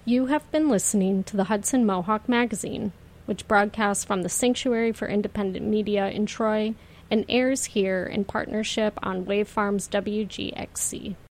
You have been listening to the Hudson Mohawk Magazine, which broadcasts from the Sanctuary for Independent Media in Troy and airs here in partnership on Wavefarms WGXC.